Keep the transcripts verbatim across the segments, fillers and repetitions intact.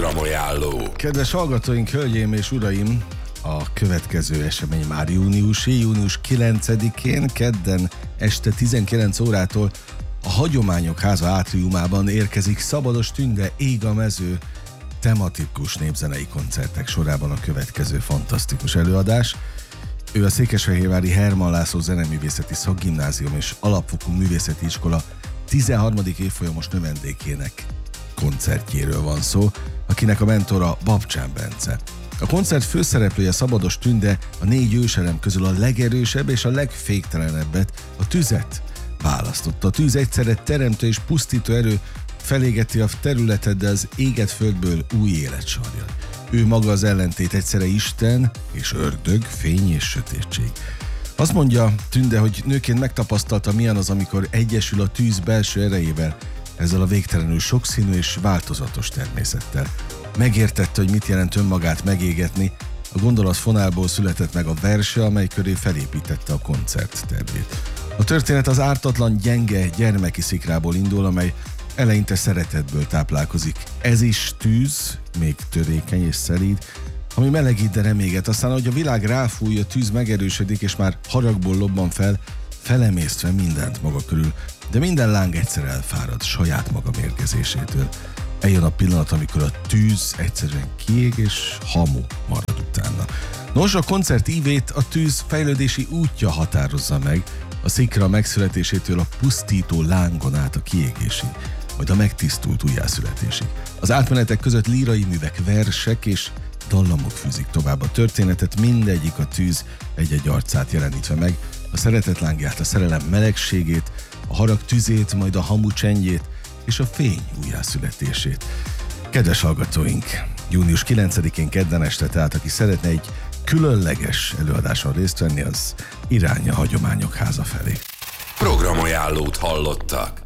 Programajánló. Kedves hallgatóink, hölgyeim és uraim, a következő esemény már júniusi, június kilencedikén, kedden este tizenkilenc órától a Hagyományok Háza átriumában érkezik Szabados Tünde Ég a mező tematikus népzenei koncertek sorában a következő fantasztikus előadás. Ő a székesfehérvári Hermann László Zeneművészeti Szakgimnázium és Alapfokú Művészeti Iskola tizenharmadik évfolyamos növendékének koncertjéről van szó, akinek a mentora Babcsán Bence. A koncert főszereplője Szabados Tünde a négy őselem közül a legerősebb és a legféktelenebbet, a tüzet választotta. A tűz egyszerre teremtő és pusztító erő, felégeti a területet, de az égett földből új élet sarjad. Ő maga az ellentét, egyszerre Isten és ördög, fény és sötétség. Azt mondja Tünde, hogy nőként megtapasztalta, milyen az, amikor egyesül a tűz belső erejével, ezzel a végtelenül sokszínű és változatos természettel. Megértette, hogy mit jelent önmagát megégetni, a gondolat fonálból született meg a verse, amely köré felépítette a koncert tervét. A történet az ártatlan, gyenge gyermeki szikrából indul, amely eleinte szeretetből táplálkozik. Ez is tűz, még törékeny és szelíd, ami melegít, de nem éget. Aztán, ahogy a világ ráfúj, a tűz megerősödik, és már haragból lobban fel, felemésztve mindent maga körül. De minden láng egyszer elfárad saját maga mérgezésétől. Eljön a pillanat, amikor a tűz egyszerűen kiég, és hamu marad utána. Nos, a koncert ívét a tűz fejlődési útja határozza meg, a szikra megszületésétől a pusztító lángon át a kiégésig, majd a megtisztult újjászületésig. Az átmenetek között lírai művek, versek és dallamok fűzik tovább a történetet, mindegyik a tűz egy-egy arcát jelenítve meg, a szeretet lángját, a szerelem melegségét, a harag tüzét, majd a hamu csendjét és a fény újjászületését. Kedves hallgatóink, június kilencedikén kedden este, tehát aki szeretne egy különleges előadáson részt venni, az irány a Hagyományok Háza felé. Programajánlót hallottak.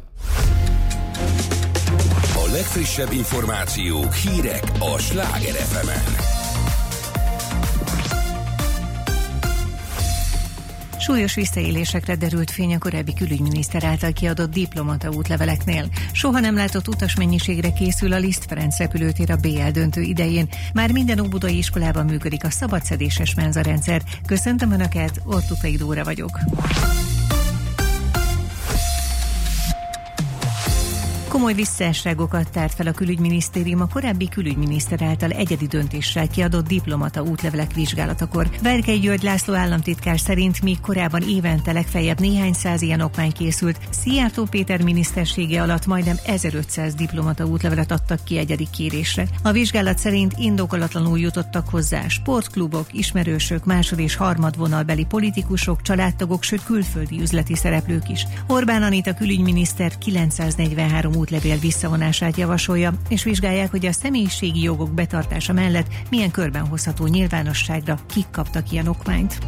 A legfrissebb információk, hírek a Sláger ef emen. Súlyos visszaélésekre derült fény a korábbi külügyminiszter által kiadott diplomata útleveleknél. Soha nem látott utasmennyiségre készül a Liszt Ferenc repülőtér a bé el döntő idején. Már minden óbudai iskolában működik a szabadszedéses menzarendszer. Köszöntöm Önöket, Ortukai Dóra vagyok. Komoly visszaesságokat tárt fel a külügyminisztérium a korábbi külügyminiszter által egyedi döntéssel kiadott diplomata útlevelek vizsgálatakor. Verkely György László államtitkár szerint míg korábban évente legfeljebb néhány száz ilyen okmány készült, Szijjártó Péter minisztersége alatt majdnem ezerötszáz diplomata útlevelet adtak ki egyedi kérésre. A vizsgálat szerint indokolatlanul jutottak hozzá sportklubok, ismerősök, másod- és harmadvonalbeli politikusok, családtagok, sőt külföldi üzleti szereplők is. Orbán Anita külügyminiszter kilencszáznegyvenhárom útlevél visszavonását javasolja, és vizsgálják, hogy a személyiségi jogok betartása mellett milyen körben hozható nyilvánosságra, kik kaptak ilyen okmányt.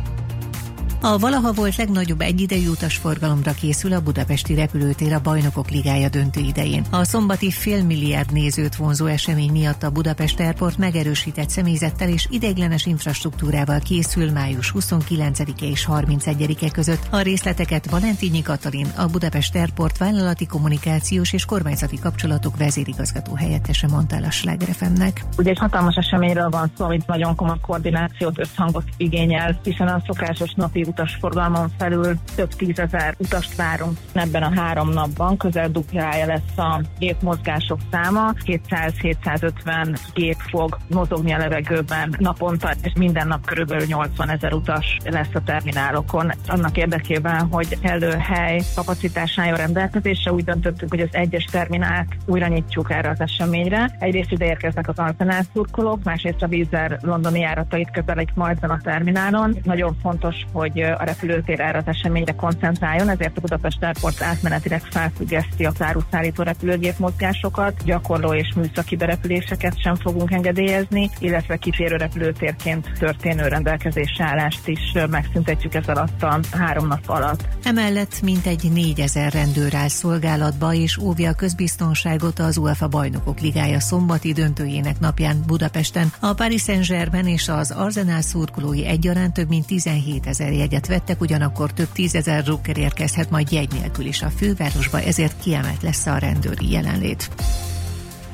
A valaha volt legnagyobb egyidejű utasforgalomra készül a budapesti repülőtér a Bajnokok Ligája döntő idején. A szombati félmilliárd nézőt vonzó esemény miatt a Budapest Airport megerősített személyzettel és ideiglenes infrastruktúrával készül május huszonkilencedike és harmincegyedike között. A részleteket Valentínyi Katalin, a Budapest Airport vállalati kommunikációs és kormányzati kapcsolatok vezérigazgató helyettese mondta el a Sláger ef emnek. Ugye egy hatalmas eseményről van szó, amit nagyon komoly koordinációt, összhangot igényel, hiszen a szokásos napi utasforgalmon felül több tízezer utast várunk ebben a három napban, közel duplája lesz a gépmozgások száma, kétszáz-hétszázötven gép fog mozogni a levegőben naponta, és minden nap körülbelül nyolcvanezer utas lesz a terminálokon. Annak érdekében, hogy kellő hely kapacitás álljon rendelkezésre, úgy döntöttünk, hogy az egyes terminált újra nyitjuk erre az eseményre. Egyrészt ide érkeznek az Arsenal szurkolók, másrészt a Wizz Air londoni járatait közelik majd a terminálon. Nagyon fontos, hogy a repülőtér erre az eseményre koncentráljon, ezért a Budapest Airport átmenetileg felfüggeszti a áruszállító repülőgép mozgásokat, gyakorló és műszaki berepüléseket sem fogunk engedélyezni, illetve kitérő repülőtérként történő rendelkezésre állást is megszüntetjük ez alatt a három nap alatt. Emellett mintegy négyezer rendőr áll szolgálatba és óvja a közbiztonságot az UEFA Bajnokok Ligája szombati döntőjének napján Budapesten. A Paris Saint-Germain és az Arsenal szurkolói egyaránt több mint tizenhétezer jegyet vettek, ugyanakkor több tízezer drukker érkezhet majd jegy nélkül is a fővárosba, ezért kiemelt lesz a rendőri jelenlét.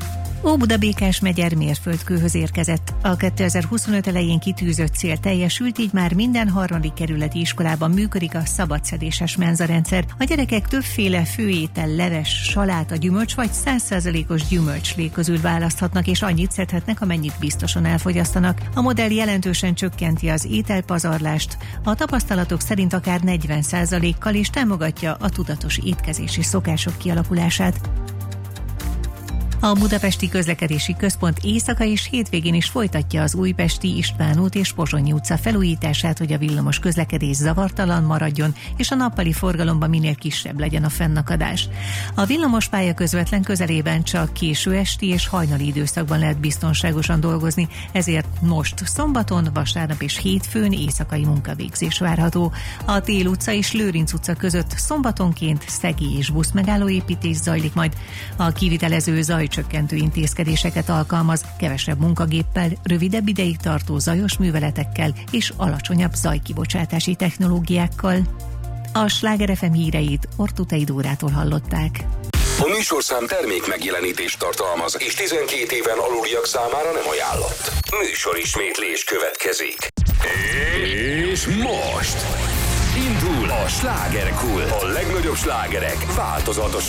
Óbuda-Békás megyer mérföldkőhöz érkezett. A kétezer-huszonöt elején kitűzött cél teljesült, így már minden harmadik kerületi iskolában működik a szabadszedéses menzarendszer. A gyerekek többféle főétel, leves, saláta, gyümölcs vagy száz százalékos gyümölcslé közül választhatnak, és annyit szedhetnek, amennyit biztosan elfogyasztanak. A modell jelentősen csökkenti az ételpazarlást, a tapasztalatok szerint akár negyven százalékkal, és támogatja a tudatos étkezési szokások kialakulását. A Budapesti Közlekedési Központ éjszaka és hétvégén is folytatja az Újpesti István út és Pozsonyi utca felújítását, hogy a villamos közlekedés zavartalan maradjon, és a nappali forgalomban minél kisebb legyen a fennakadás. A villamospálya közvetlen közelében csak késő esti és hajnali időszakban lehet biztonságosan dolgozni, ezért most szombaton, vasárnap és hétfőn éjszakai munkavégzés várható. A Tél utca és Lőrinc utca között szombatonként szegi és buszmegállóépítés zajlik majd. A kivitelező zaj csökkentő intézkedéseket alkalmaz, kevesebb munkagéppel, rövidebb ideig tartó zajos műveletekkel és alacsonyabb zajkibocsátási technológiákkal. A Sláger ef em híreit Ortutei Dórától hallották. A műsorszám termék megjelenítést tartalmaz, és tizenkét éven aluliak számára nem ajánlott. Műsorismétlés következik. És most indul a Slágerkult. A legnagyobb slágerek változatos